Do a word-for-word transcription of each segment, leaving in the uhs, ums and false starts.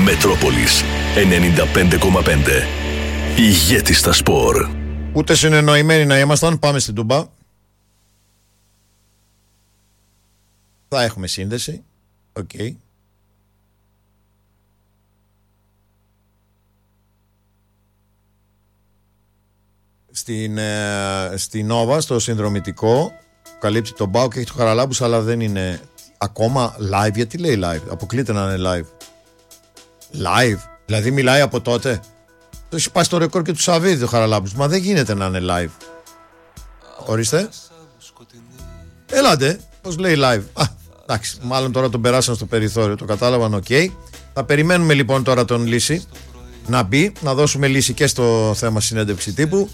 Μετρόπολης ενενήντα πέντε κόμμα πέντε. Ηγέτης στα σπορ. Ούτε συνεννοημένοι να ήμασταν. Πάμε στην Τούμπα. Θα έχουμε σύνδεση. Οκ. Okay. Στην, ε, στην Νόβα, στο συνδρομητικό, καλύπτει τον Μπάουκ και έχει το Χαραλάμπους, αλλά δεν είναι ακόμα live. Γιατί λέει live? Αποκλείται να είναι live. Live, δηλαδή μιλάει από τότε. Το έχει πάει στο ρεκόρ και του Σαββίδη το Χαραλάμπους. Μα δεν γίνεται να είναι live. Ορίστε. Έλατε, πώς λέει live? Α, εντάξει, μάλλον τώρα τον περάσαν στο περιθώριο. Το κατάλαβαν, οκ. Okay. Θα περιμένουμε λοιπόν τώρα τον Λύση να μπει, να δώσουμε λύση και στο θέμα συνέντευξη τύπου.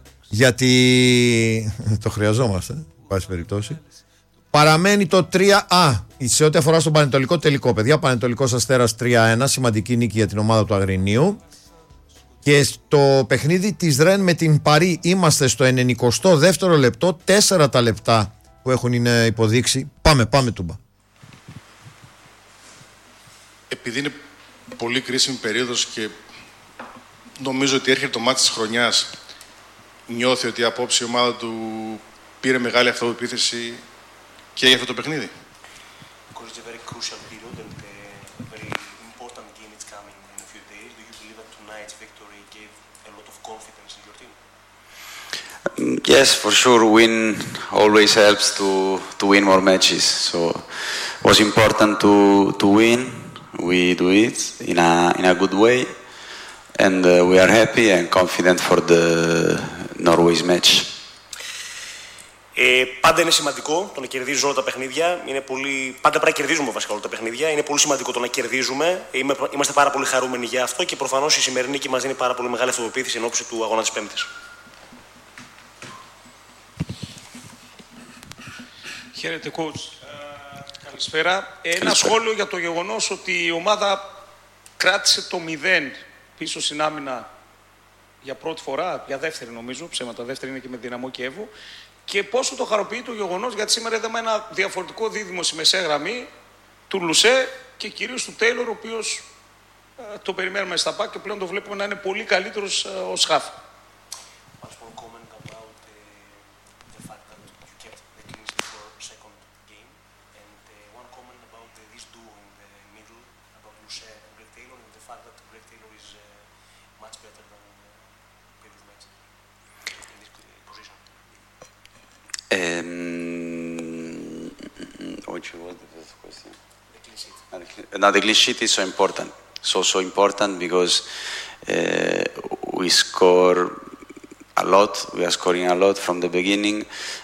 Γιατί το χρειαζόμαστε, εν πάση περιπτώσει. Παραμένει το τρία α σε ό,τι αφορά στον Πανετολικό τελικό. Παιδιά, Πανετολικός Αστέρας τρία ένα, σημαντική νίκη για την ομάδα του Αγρινίου. Και στο παιχνίδι της Ρεν με την Παρί είμαστε στο ενενηκοστό δεύτερο λεπτό. Τέσσερα τα λεπτά που έχουν είναι υποδείξει. Πάμε, πάμε Τούμπα. Επειδή είναι πολύ κρίσιμη περίοδος και νομίζω ότι έρχεται το μάτς της χρονιάς, νιώθει ότι απόψε η ομάδα του πήρε μεγάλη αυτοεπίθεση και για αυτό το παιχνίδι? Yes, for sure. Win always helps to to win more matches. So it was important to to win. We do it in a in a good way, and uh, we are happy and confident for the Norway's match. Ε, πάντα είναι σημαντικό το να κερδίζεις όλα τα παιχνίδια. Είναι πολύ... Πάντα πρέπει να κερδίζουμε βασικά όλα τα παιχνίδια. Είναι πολύ σημαντικό το να κερδίζουμε. Είμαι... Είμαστε πάρα πολύ χαρούμενοι για αυτό και προφανώς η σημερινή νίκη μας δίνει πάρα πολύ μεγάλη αυτοπεποίθηση εν ώψη του αγώνα της Πέμπτης. Χαίρετε, coach. Ε, καλησπέρα. Ένα σχόλιο για το γεγονός ότι η ομάδα κράτησε το μηδέν πίσω στην άμυνα για πρώτη φορά, για δεύτερη νομίζω, ψέματα δεύτερη είναι και με Δυναμό Κιέβου. Και πόσο το χαροποιεί το γεγονός, γιατί σήμερα είδαμε ένα διαφορετικό δίδυμο στη μεσαία γραμμή του Λουσέ και κυρίως του Τέιλορ, ο οποίος ε, το περιμένουμε στα πακ και πλέον το βλέπουμε να είναι πολύ καλύτερος ε, ως χάφ. Um, which was the first question? The clean sheet. Now the clean sheet is so important. So so important because uh, we score a lot. We are scoring a lot from the beginning.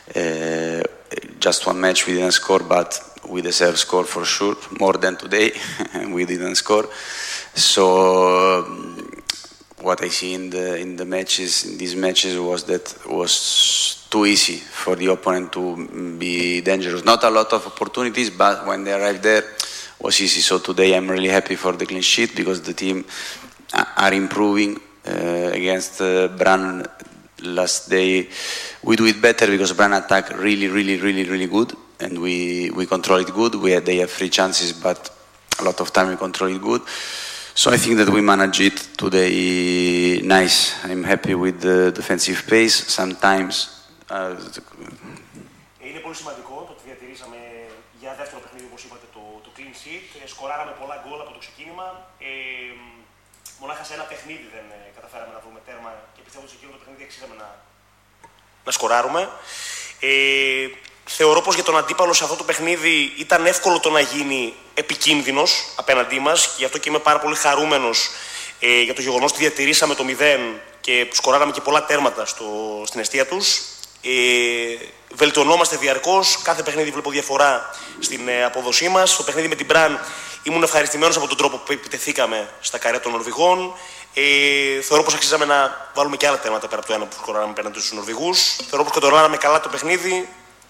Uh, just one match we didn't score, but we deserve score for sure. More than today, we didn't score. So. Um, What I see in the in the matches, in these matches, was that it was too easy for the opponent to be dangerous. Not a lot of opportunities, but when they arrived there, it was easy. So today I'm really happy for the clean sheet because the team are improving uh, against uh, Brann. Last day we do it better because Brann attack really, really, really, really good, and we we control it good. We had, they have three chances, but a lot of time we control it good. So I think that we manage it today nice. I'm happy with the defensive pace. Sometimes. Uh, Είναι πολύ σημαντικό το ότι διατηρήσαμε για δεύτερο παιχνίδι, όπως είπατε, το, το clean sheet. Σκοράραμε πολλά γκολ από το ξεκίνημα. Ε, μονάχα σε ένα παιχνίδι δεν καταφέραμε να βρούμε τέρμα και πιστεύω ότι σε εκείνο το παιχνίδι αξίζαμε να, να σκοράρουμε. Ε, Θεωρώ πως για τον αντίπαλο σε αυτό το παιχνίδι ήταν εύκολο το να γίνει επικίνδυνος απέναντί μας και γι' αυτό και είμαι πάρα πολύ χαρούμενος ε, για το γεγονός ότι διατηρήσαμε το μηδέν και σκοράραμε και πολλά τέρματα στο, στην εστία τους. Ε, βελτιωνόμαστε διαρκώς, κάθε παιχνίδι βλέπω διαφορά στην ε, απόδοσή μας. Στο παιχνίδι με την Μπραν ήμουν ευχαριστημένος από τον τρόπο που επιτεθήκαμε στα καρέ των Νορβηγών. Ε, θεωρώ πως αξίζαμε να βάλουμε και άλλα τέρματα πέρα από το ένα που σκοράραμε απέναντι στους Νορβηγούς. Θεωρώ πως κατορρώναμε καλά το παιχνίδι.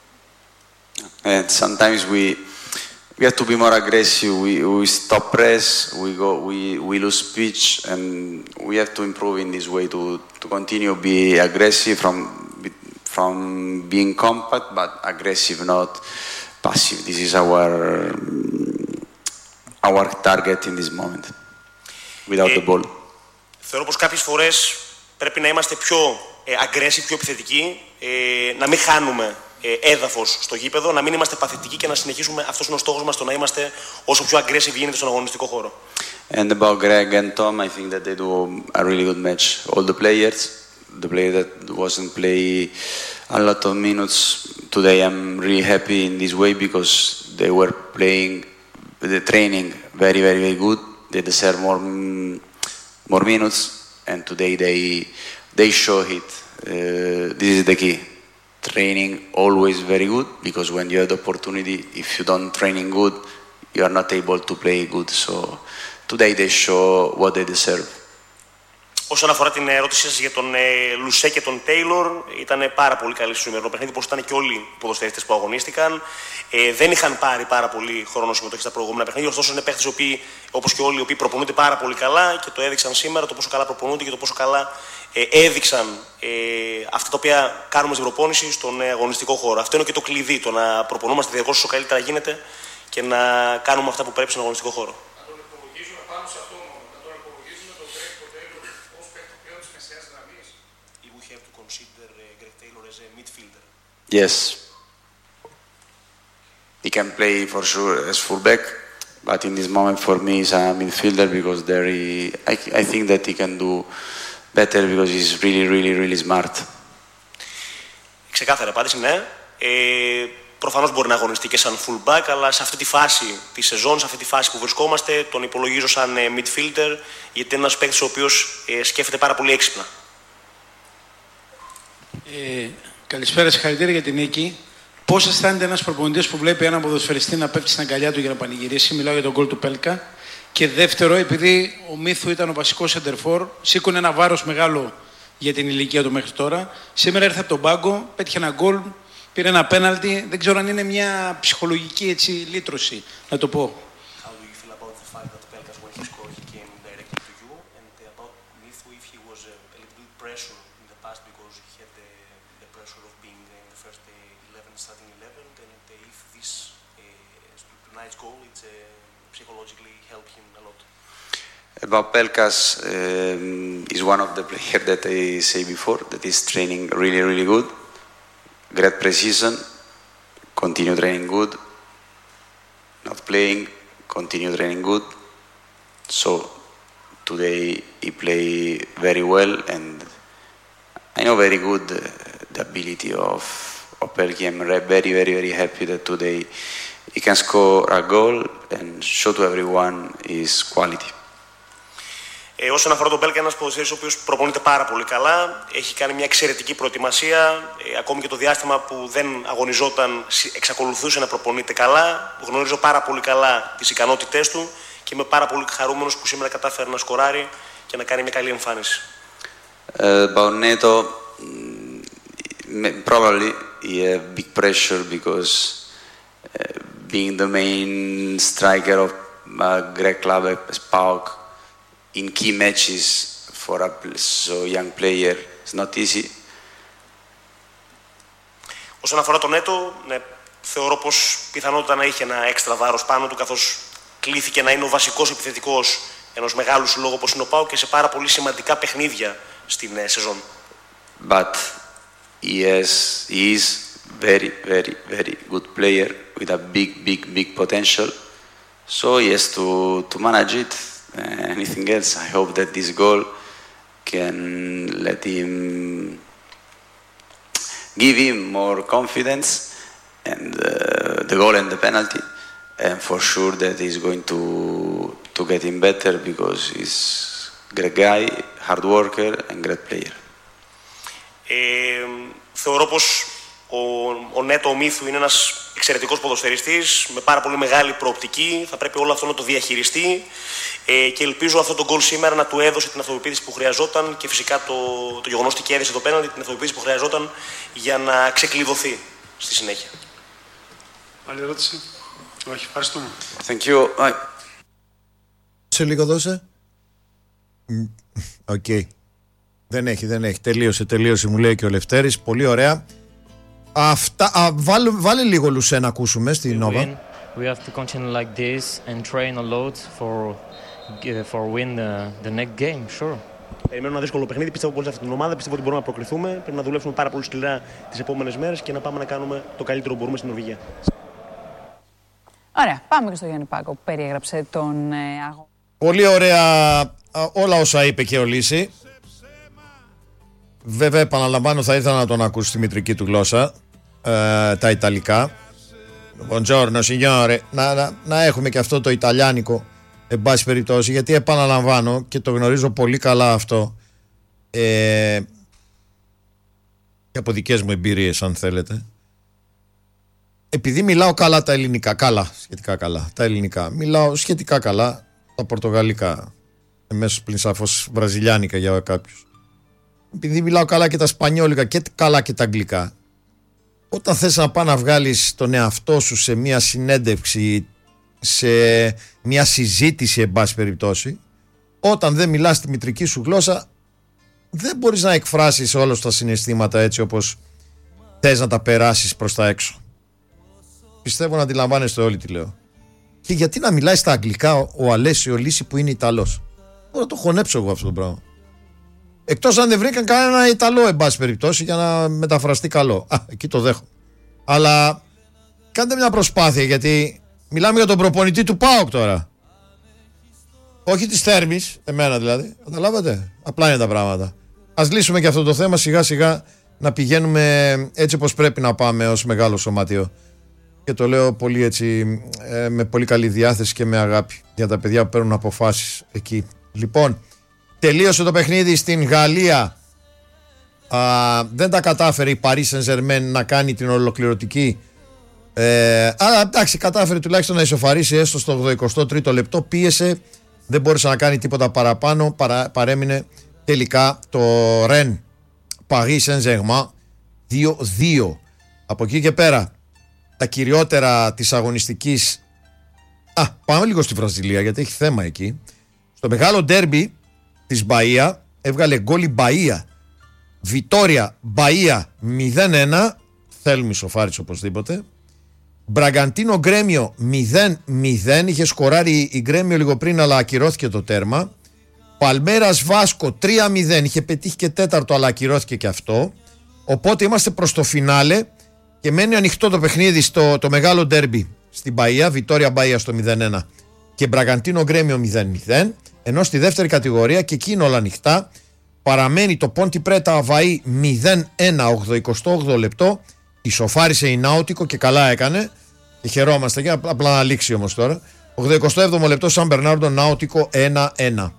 And sometimes we we have to be more aggressive. We we stop press. We go. We we lose pitch, and we have to improve in this way to to continue be aggressive from from being compact but aggressive, not passive. This is our our target in this moment. without ε, the ball. Θεωρώ πως κάποιες φορές πρέπει να είμαστε πιο ε, aggressive, πιο επιθετικοί, ε, να μην χάνουμε ε, έδαφος στο γήπεδο, να μην είμαστε παθητικοί και να συνεχίσουμε. Αυτός είναι ο στόχος μας, το να είμαστε όσο πιο aggressive γίνεται στον αγωνιστικό χώρο. And about Greg and Tom, I think that they do a really good match. All the players, the player that wasn't play a lot of minutes today, I'm really happy in this way because they were playing the training very, very, very good. They deserve more, more minutes, and today they they show it. Uh, this is the key. Training always very good because when you have the opportunity, if you don't training good, you are not able to play good. So today they show what they deserve. Όσον αφορά την ερώτησή σας για τον ε, Λουσέ και τον Τέιλορ, ήταν πάρα πολύ καλή στο σημερινό παιχνίδι, όπως ήταν και όλοι οι ποδοσφαιριστές που αγωνίστηκαν. Ε, δεν είχαν πάρει πάρα πολύ χρόνο συμμετοχή στα προηγούμενα παιχνίδια, ωστόσο είναι παίχτες όπως και όλοι οι οποίοι προπονούνται πάρα πολύ καλά και το έδειξαν σήμερα το πόσο καλά προπονούνται και το πόσο καλά ε, έδειξαν ε, αυτά τα οποία κάνουμε στην προπόνηση στον ε, αγωνιστικό χώρο. Αυτό είναι και το κλειδί, το να προπονούμαστε διαρκώς όσο καλύτερα γίνεται και να κάνουμε αυτά που πρέπει στον αγωνιστικό χώρο. Yes, he can play for sure as fullback, but in this moment for me he's a midfielder because there he, I, I think that he can do better because he's really, really, really smart. Ξεκάθαρα απάντηση, ναι. Ε, προφανώς μπορεί να αγωνιστεί και σαν fullback, αλλά σε αυτή τη φάση της σεζόν, σε αυτή τη φάση που βρισκόμαστε, τον υπολογίζω σαν midfielder, γιατί είναι ένας παίκτης ο οποίος ε, σκέφτεται πάρα πολύ έξυπνα. Ε, καλησπέρα, συγχαρητήρια για την νίκη. Πώς αισθάνεται ένας προπονητής που βλέπει έναν ποδοσφαιριστή να πέφτει στην αγκαλιά του για να πανηγυρίσει? Μιλάω για τον γκολ του Πέλκα. Και δεύτερο, επειδή ο Μίθου ήταν ο βασικός σεντερφόρ, σήκωνε ένα βάρος μεγάλο για την ηλικία του μέχρι τώρα. Σήμερα ήρθε από τον πάγκο, πέτυχε ένα γκολ, πήρε ένα πέναλτι. Δεν ξέρω αν είναι μια ψυχολογική έτσι, λύτρωση, να το πω. About Pelkas, um, is one of the players that I say before that is training really, really good. Great precision, continue training good. Not playing, continue training good. So today he play very well, and I know very good uh, the ability of of Pelki. I'm very, very, very happy that today he can score a goal and show to everyone his quality. Ε, όσον αφορά τον Μπέλκα, ένας ποδοσφαιριστής ο οποίος προπονείται πάρα πολύ καλά, έχει κάνει μια εξαιρετική προετοιμασία, ε, ακόμη και το διάστημα που δεν αγωνιζόταν εξακολουθούσε να προπονείται καλά. Γνωρίζω πάρα πολύ καλά τις ικανότητές του και είμαι πάρα πολύ χαρούμενος που σήμερα κατάφερε να σκοράρει και να κάνει μια καλή εμφάνιση. Uh, about Neto, probably he have big pressure because uh, being the main striker of a great club as P A O K in key matches for a so young player it's not easy. Όσον αφορά τον Νέτο, ναι, θεωρώ πως πιθανότητα να είχε ένα έξτρα βάρος πάνω του, καθώς κλήθηκε να είναι ο βασικός επιθετικός ενός μεγάλου συλλόγου όπως είναι ο ΠΑΟΚ και σε πάρα πολύ σημαντικά παιχνίδια στην ε, σεζόν. But he, has, he is very, very, very good player with a big, big, big potential. So he has to, to manage it. Uh, anything else, I hope that this goal can let him give him more confidence and uh, the goal and the penalty, and for sure that he's going to to get him better because he's a great guy, hard worker and great player. Ε, θεωρώ πως ο, ο Νέτο ο Μίθου είναι ένας εξαιρετικός ποδοσφαιριστής με πάρα πολύ μεγάλη προοπτική. Θα πρέπει όλο αυτό να το διαχειριστεί ε, και ελπίζω αυτό το γκολ σήμερα να του έδωσε την αυτοπεποίθηση που χρειαζόταν και φυσικά το, το γεγονός ότι έδωσε το πέναλτι, την αυτοπεποίθηση που χρειαζόταν για να ξεκλειδωθεί στη συνέχεια. Άλλη ερώτηση? Όχι, ευχαριστούμε. Thank you. Bye. Σε λίγο δώσε. Οκ. Okay. Δεν έχει, δεν έχει. Τελείωσε, τελείωσε, μου λέει και ο Λευτέρης. Πολύ ωραία. Αυτά, α, βάλε, βάλε λίγο Λουσέ να ακούσουμε στην Νόβα. we have to continue like this and train a lot for for win the, the next game, sure. Περιμένουμε ένα δύσκολο παιχνίδι. Πιστεύω πολύ σε αυτή την ομάδα. Πιστεύω ότι μπορούμε να προκριθούμε. Πρέπει να δουλέψουμε πάρα πολύ σκληρά τις επόμενες μέρες και να πάμε να κάνουμε το καλύτερο που μπορούμε στην Νορβηγία. Ωραία. Πάμε και στο Γιάννη Πάκο που περιέγραψε τον ε, αγώνα. Πολύ ωραία όλα όσα είπε και ο Λύση. Βέβαια, επαναλαμβάνω, θα ήθελα να τον ακούσει στη μητρική του γλώσσα, ε, τα Ιταλικά. Buongiorno, signore. Να, να, να έχουμε και αυτό το Ιταλιάνικο, εν πάση περιπτώσει, γιατί επαναλαμβάνω και το γνωρίζω πολύ καλά αυτό, ε, και από δικές μου εμπειρίες, αν θέλετε. Επειδή μιλάω καλά τα ελληνικά, καλά, σχετικά καλά, τα ελληνικά, μιλάω σχετικά καλά τα πορτογαλικά, εμέσως πλην σαφώς βραζιλιάνικα για κάποιους. Επειδή μιλάω καλά και τα σπανιόλικα και καλά και τα αγγλικά, όταν θες να πάει να βγάλεις τον εαυτό σου σε μια συνέντευξη, σε μια συζήτηση, εν πάση περιπτώσει, όταν δεν μιλάς τη μητρική σου γλώσσα, δεν μπορείς να εκφράσεις όλα τα συναισθήματα έτσι όπως θες να τα περάσεις προς τα έξω. Πιστεύω να αντιλαμβάνεστε όλοι τι λέω. Και γιατί να μιλάει στα αγγλικά ο, ο Αλέσιο Λύση που είναι Ιταλός? Τώρα το χωνέψω εγώ αυτό το πράγμα. Εκτός αν δεν βρήκαν κανένα Ιταλό, εν πάση περιπτώσει, για να μεταφραστεί καλό. Α, εκεί το δέχομαι. Αλλά κάντε μια προσπάθεια, γιατί μιλάμε για τον προπονητή του ΠΑΟΚ τώρα. Όχι της Θέρμης, εμένα δηλαδή. Καταλάβατε. Απλά είναι τα πράγματα. Ας λύσουμε και αυτό το θέμα σιγά σιγά, να πηγαίνουμε έτσι όπως πρέπει να πάμε ως μεγάλο σωματείο. Και το λέω πολύ έτσι, ε, με πολύ καλή διάθεση και με αγάπη για τα παιδιά που παίρνουν αποφάσεις εκεί. Λοιπόν, τελείωσε το παιχνίδι στην Γαλλία. Α, δεν τα κατάφερε η Paris Saint-Germain να κάνει την ολοκληρωτική. Ε, αλλά εντάξει, κατάφερε τουλάχιστον να ισοφαρίσει έστω στο ογδοηκοστό τρίτο λεπτό. Πίεσε, δεν μπόρεσε να κάνει τίποτα παραπάνω. Παρα, παρέμεινε τελικά το Rennes Paris Saint-Germain δύο δύο. Από εκεί και πέρα, τα κυριότερα της αγωνιστικής. Α, πάμε λίγο στη Βραζιλία, γιατί έχει θέμα εκεί. Στο μεγάλο ντέρμπι της Μπαΐα έβγαλε γκόλ η Μπαΐα. Βιτόρια Μπαΐα μηδέν ένα. Θέλουμε ισοφάριση οπωσδήποτε. Μπραγκαντίνο Γκρέμιο μηδέν μηδέν. Είχε σκοράρει η Γκρέμιο λίγο πριν, αλλά ακυρώθηκε το τέρμα. Παλμέρας Βάσκο τρία μηδέν. Είχε πετύχει και τέταρτο, αλλά ακυρώθηκε και αυτό. Οπότε είμαστε προς το φινάλε και μένει ανοιχτό το παιχνίδι στο το μεγάλο ντέρμπι στην Μπαΐα. Βιτόρια Μπαΐα στο μηδέν ένα και Μπραγκαντίνο Γκρέμιο μηδέν μηδέν. Ενώ στη δεύτερη κατηγορία, και εκεί είναι όλα ανοιχτά, παραμένει το Πόντι Πρέτα Αβαή μηδέν ένα, ογδοηκοστό όγδοο λεπτό. Ισοφάρισε η Νάουτικο και καλά έκανε. Και χαιρόμαστε, και απλά να λήξει όμως τώρα. ογδοηκοστό έβδομο λεπτό, Σαν Μπερνάρντο Νάουτικο ένα ένα.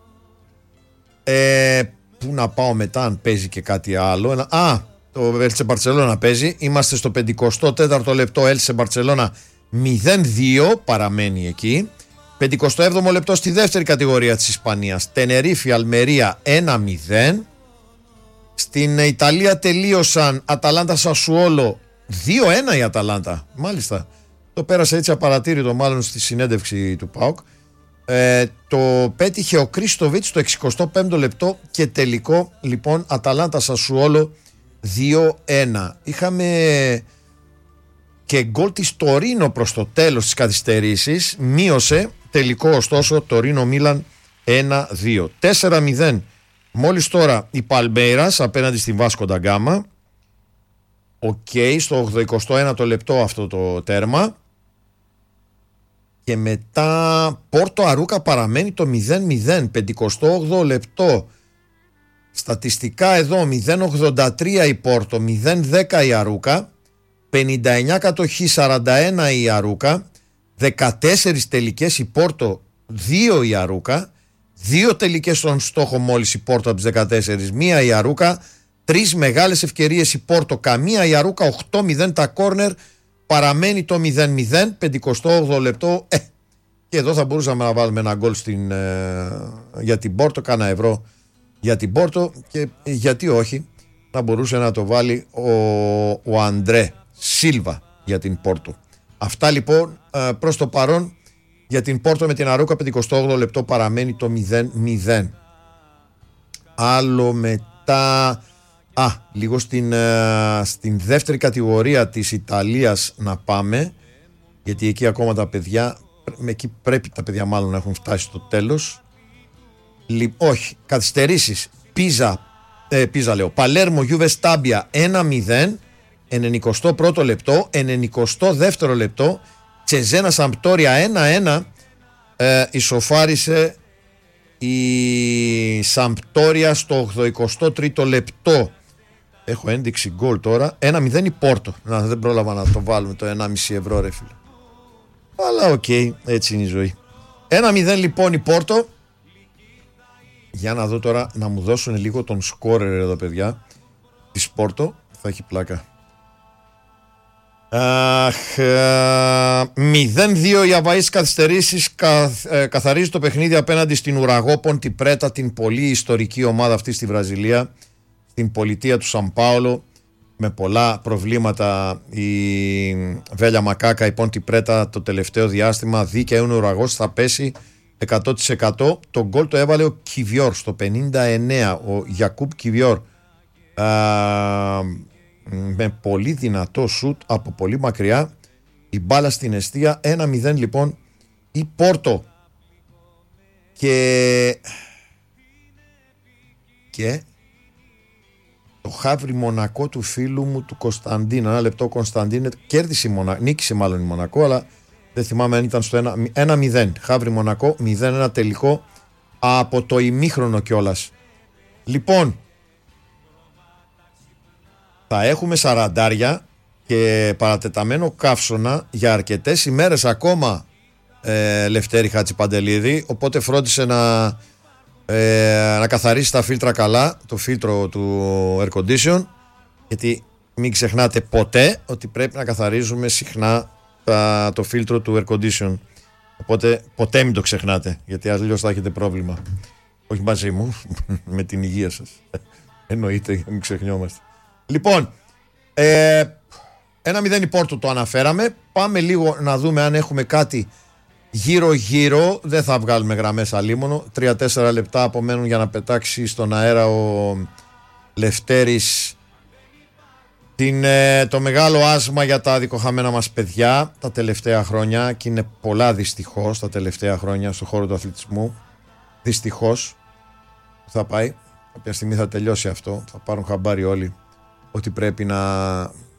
Ε, πού να πάω μετά, αν παίζει και κάτι άλλο? Ένα, α, το Έλτσε Μπαρτσελώνα παίζει. Είμαστε στο πενηκοστό τέταρτο λεπτό. Έλτσε Μπαρτσελώνα μηδέν δύο, παραμένει εκεί. πενηκοστό έβδομο λεπτό στη δεύτερη κατηγορία της Ισπανίας. Τενερίφη Αλμερία ένα μηδέν. Στην Ιταλία τελείωσαν Αταλάντα Σασουόλο δύο ένα η Αταλάντα. Μάλιστα. Το πέρασε έτσι απαρατήρητο, μάλλον στη συνέντευξη του ΠΑΟΚ. Ε, το πέτυχε ο Κρίστοβιτς στο εξηκοστό πέμπτο λεπτό και τελικό λοιπόν Αταλάντα Σασουόλο δύο ένα. Είχαμε και γκολ της Τορίνο προς το τέλος της καθυστερήσης. Μείωσε τελικό ωστόσο Τορίνο Μίλαν ένα δύο. τέσσερα μηδέν μόλις τώρα η Παλμέιρας απέναντι στη Βάσκο ντα Γκάμα. Οκ, okay, στο ογδοηκοστό ένατο λεπτό αυτό το τέρμα. Και μετά Πόρτο Αρούκα παραμένει το μηδέν μηδέν, πενηκοστό όγδοο λεπτό. Στατιστικά εδώ μηδέν ογδόντα τρία η Πόρτο, μηδέν δέκα η Αρούκα, πενήντα εννιά κατοχή, σαράντα ένα η Αρούκα, δεκατέσσερις τελικές η Πόρτο, δύο η Αρούκα, δύο τελικές στον στόχο μόλις η Πόρτο από τις δεκατέσσερις, μία η Αρούκα, τρεις μεγάλες ευκαιρίες η Πόρτο, καμία η Αρούκα, οκτώ μηδέν τα κόρνερ. Παραμένει το μηδέν μηδέν, πενηκοστό όγδοο λεπτό. Ε, και εδώ θα μπορούσαμε να βάλουμε ένα γκολ στην, ε, για την Πόρτο, κάνα ευρώ για την Πόρτο, και ε, γιατί όχι, θα μπορούσε να το βάλει ο, ο Αντρέ Σίλβα για την Πόρτο. Αυτά λοιπόν ε, προς το παρόν για την Πόρτο με την Αρούκα. Πενηκοστό όγδοο λεπτό παραμένει το μηδέν μηδέν. Άλλο μετά... Α, λίγο στην, uh, στην δεύτερη κατηγορία της Ιταλίας να πάμε, γιατί εκεί ακόμα τα παιδιά, εκεί πρέπει τα παιδιά μάλλον να έχουν φτάσει στο τέλος. Λι, όχι, καθυστερήσεις. Πίζα, ε, Πίζα λέω, Παλέρμο Γιούβε Στάμπια ένα μηδέν, ενενηκοστό πρώτο λεπτό, ενενηκοστό δεύτερο λεπτό, Τσεζένα Σαμπτόρια ένα ένα, ε, ισοφάρισε η Σαμπτόρια στο ογδοηκοστό τρίτο λεπτό. Έχω ένδειξη γκολ τώρα. ένα μηδέν η Πόρτο. Να, δεν πρόλαβα να το βάλουμε το ενάμιση ευρώ, ρε φίλε. Αλλά οκ, okay, έτσι είναι η ζωή. ένα μηδέν λοιπόν η Πόρτο. Για να δω τώρα, να μου δώσουν λίγο τον σκόρερ εδώ, παιδιά, της Πόρτο. Θα έχει πλάκα. Αχ, μηδέν δύο οι Αβαΐς καθυστερήσεις. Καθ, ε, καθαρίζει το παιχνίδι απέναντι στην Ουραγό Πόντι Πρέτα, την πολύ ιστορική ομάδα αυτή στη Βραζιλία, στην πολιτεία του Σαν Πάολο, με πολλά προβλήματα η Βέλια Μακάκα, η Πόντι Πρέτα το τελευταίο διάστημα. Δίκαια είναι ο Ουραγός, θα πέσει εκατό τοις εκατό. Το γκολ το έβαλε ο Κιβιόρ στο πενήντα εννέα, ο Γιακούπ Κιβιόρ, α, με πολύ δυνατό σουτ από πολύ μακριά, η μπάλα στην εστία. Ένα μηδέν λοιπόν η Πόρτο. Και και το Χαύρι Μονακό του φίλου μου του Κωνσταντίνου. Ένα λεπτό, Κωνσταντίνε, κέρδισε η Μονακό, νίκησε μάλλον η Μονακό, αλλά δεν θυμάμαι αν ήταν στο ένα μηδέν. Χαύρι Μονακό μηδέν ένα τελικό από το ημίχρονο κιόλας. Λοιπόν, θα έχουμε σαραντάρια και παρατεταμένο καύσωνα για αρκετές ημέρες ακόμα, ε, Λευτέρη Χατζηπαντελίδη, οπότε φρόντισε να, ε, να καθαρίσει τα φίλτρα καλά, το φίλτρο του air condition, γιατί μην ξεχνάτε ποτέ ότι πρέπει να καθαρίζουμε συχνά τα, το φίλτρο του air condition, οπότε ποτέ μην το ξεχνάτε, γιατί αλλιώς θα έχετε πρόβλημα. Όχι μαζί μου, με την υγεία σας. Εννοείται, μην ξεχνιόμαστε. Λοιπόν, ε, ένα μηδέν η Πόρτο το αναφέραμε. Πάμε λίγο να δούμε αν έχουμε κάτι γύρω γύρω. Δεν θα βγάλουμε γραμμές αλίμονο. Τρία τέσσερα λεπτά απομένουν για να πετάξει στον αέρα ο Λευτέρης την, ε, το μεγάλο άσμα για τα δικοχαμένα μας παιδιά τα τελευταία χρόνια, και είναι πολλά δυστυχώς τα τελευταία χρόνια στον χώρο του αθλητισμού. Δυστυχώς θα πάει. Κάποια στιγμή θα τελειώσει αυτό. Θα πάρουν χαμπάρι όλοι ότι πρέπει να...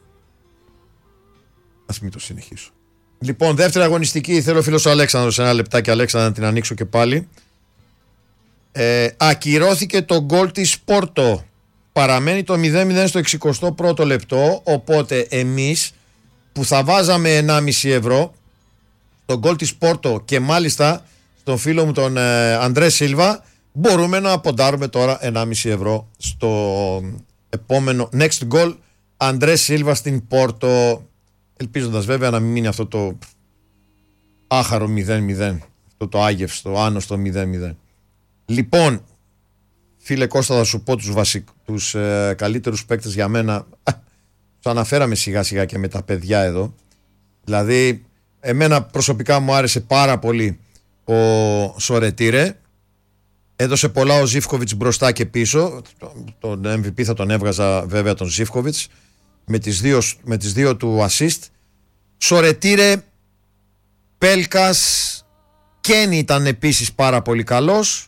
Ας μην το συνεχίσω. Λοιπόν, δεύτερη αγωνιστική. Θέλω ο φίλος ο Αλέξανδρος ένα λεπτάκι, Αλέξανδρο, να την ανοίξω και πάλι. Ε, ακυρώθηκε το γκολ της Πόρτο. Παραμένει το μηδέν μηδέν στο εξηκοστό πρώτο λεπτό. Οπότε εμείς που θα βάζαμε ενάμιση ευρώ το γκολ της Πόρτο, και μάλιστα στον φίλο μου τον ε, Αντρέ Σίλβα, μπορούμε να ποντάρουμε τώρα ενάμιση ευρώ στο επόμενο next goal Αντρέ Σίλβα στην Πόρτο, ελπίζοντας βέβαια να μην μείνει αυτό το άχαρο μηδέν μηδέν, αυτό το άγευστο, άνοστο μηδέν μηδέν. Λοιπόν, φίλε Κώστα, θα σου πω τους, βασικ... τους ε, καλύτερους παίκτες για μένα. Τους αναφέραμε σιγά σιγά και με τα παιδιά εδώ. Δηλαδή, εμένα προσωπικά μου άρεσε πάρα πολύ ο Σορετήρε. Έδωσε πολλά ο Ζίβκοβιτς μπροστά και πίσω. Τον εμ βι πι θα τον έβγαζα βέβαια τον Ζίβκοβιτς με τις δύο, με τις δύο του assist. Σορετήρε, Πέλκας, Κένι ήταν επίσης πάρα πολύ καλός.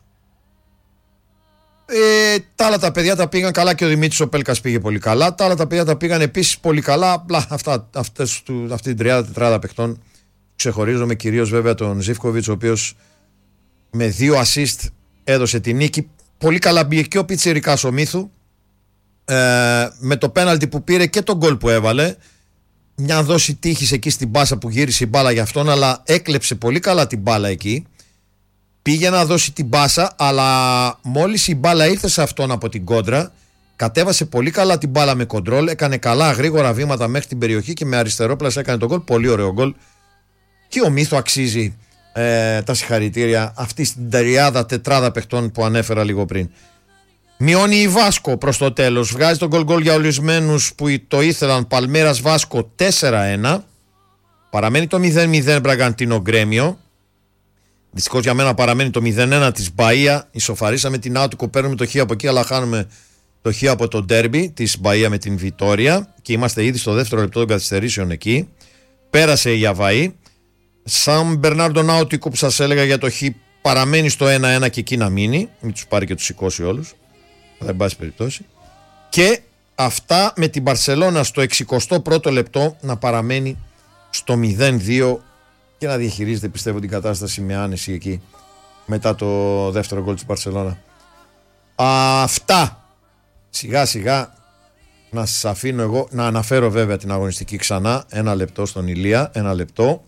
Ε, τα άλλα τα παιδιά τα πήγαν καλά, και ο Δημήτρης ο Πέλκας πήγε πολύ καλά. Τα άλλα τα παιδιά τα πήγαν επίσης πολύ καλά. Απλά αυτά, αυτές, του, αυτή την τριάδα τετράδα παιχτών ξεχωρίζομαι, κυρίως βέβαια τον Ζίβκοβιτς, ο οποίος με δύο assist έδωσε τη νίκη. Πολύ καλά μπήκε και ο Πιτσιρικάς ο Μύθου, ε, με το πέναλτι που πήρε και τον γκολ που έβαλε. Μια δόση τύχης εκεί στην πάσα που γύρισε η μπάλα για αυτόν, αλλά έκλεψε πολύ καλά την μπάλα εκεί. Πήγε να δώσει την πάσα, αλλά μόλις η μπάλα ήρθε σε αυτόν από την κόντρα, κατέβασε πολύ καλά την μπάλα με κοντρόλ, έκανε καλά γρήγορα βήματα μέχρι την περιοχή και με αριστερόπλαση έκανε τον γκολ. Πολύ ωραίο γκολ. Και ο Μύθου αξίζει ε, τα συγχαρητήρια αυτή στην τριάδα τετράδα παιχτών που ανέφερα λίγο πριν. Μειώνει η Βάσκο προς το τέλος. Βγάζει τον γκολ γκολ για ολισμένους που το ήθελαν. Παλμέρας Βάσκο τέσσερα ένα. Παραμένει το μηδέν μηδέν Μπραγκαντίνο Γκρέμιο. Δυστυχώς για μένα παραμένει το μηδέν ένα της Μπαΐα. Ισοφαρίσαμε την Άττικο, παίρνουμε το χ από εκεί, αλλά χάνουμε το χ από το ντέρμπι της Μπαΐα με την Βιτόρια. Και είμαστε ήδη στο δεύτερο λεπτό των καθυστερήσεων εκεί. Πέρασε η Αβαή. Σαν Μπερνάρντο Νάουτικο που σας έλεγα για το Χ, παραμένει στο ένα ένα και εκεί να μείνει. Μην τους πάρει και τους σηκώσει όλους. Δεν πάση περιπτώσει. Και αυτά με την Μπαρσελόνα στο εξηκοστό πρώτο λεπτό να παραμένει στο μηδέν δύο και να διαχειρίζεται, πιστεύω, την κατάσταση με άνεση εκεί μετά το δεύτερο γκολ της Μπαρσελόνα. Αυτά σιγά σιγά να σας αφήνω εγώ να αναφέρω βέβαια την αγωνιστική ξανά. Ένα λεπτό στον Ηλία, ένα λεπτό.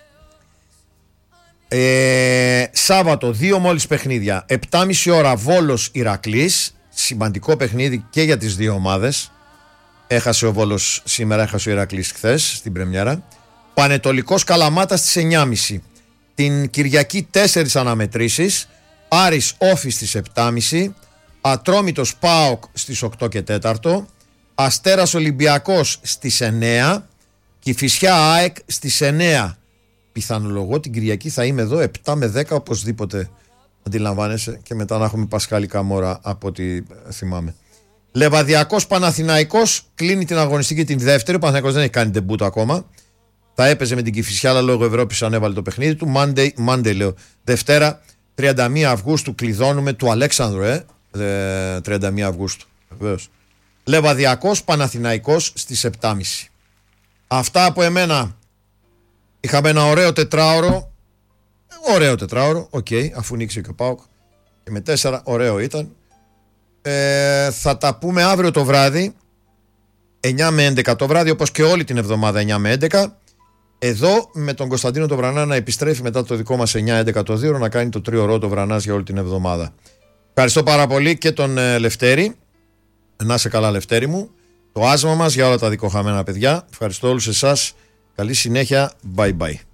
Ε, Σάββατο, δύο μόλις παιχνίδια. επτά και μισή ώρα Βόλος Ηρακλής. Σημαντικό παιχνίδι και για τις δύο ομάδες. Έχασε ο Βόλος σήμερα, έχασε ο Ηρακλής χθες στην πρεμιέρα. Πανετολικός Καλαμάτας στις εννιά και μισή. Την Κυριακή τέσσερις αναμετρήσεις. Άρης Όφη στις επτά και μισή. Ατρόμητος ΠΑΟΚ στις οκτώ και τέσσερα. Αστέρας Ολυμπιακός στις εννιά. Κηφισιά ΑΕΚ στις εννιά. Πιθανολογώ την Κυριακή θα είμαι εδώ επτά με δέκα οπωσδήποτε, αντιλαμβάνεσαι, και μετά να έχουμε Πασχάλη Καμόρα από ό,τι θυμάμαι. Λεβαδιακός Παναθηναϊκός κλείνει την αγωνιστική την δεύτερη. Ο Παναθηναϊκός δεν έχει κάνει ντεμπούτο ακόμα. Θα έπαιζε με την Κηφισιά, αλλά λόγω Ευρώπης ανέβαλε το παιχνίδι του. Monday, Monday λέω. Δευτέρα, τριάντα μία Αυγούστου, κλειδώνουμε του Αλέξανδρου, ε. τριάντα μία Αυγούστου, βεβαίως. Λεβαδιακός Παναθηναϊκός στις επτά και μισή. Αυτά από εμένα. Είχαμε ένα ωραίο τετράωρο. Ωραίο τετράωρο, οκ, okay, αφού νίξει και ο ΠΑΟΚ. Και με τέσσερα, ωραίο ήταν. Ε, θα τα πούμε αύριο το βράδυ, εννιά με έντεκα το βράδυ, όπως και όλη την εβδομάδα εννιά με έντεκα. Εδώ με τον Κωνσταντίνο το Βρανά να επιστρέφει μετά το δικό μας εννιά έντεκα το δύο, να κάνει το τρίωρο το Βρανάς για όλη την εβδομάδα. Ευχαριστώ πάρα πολύ και τον ε, Λευτέρη. Να είσαι καλά, Λευτέρη μου. Το άσμα μας για όλα τα δικοχαμένα παιδιά. Ευχαριστώ όλους εσάς. Καλή συνέχεια. Bye bye.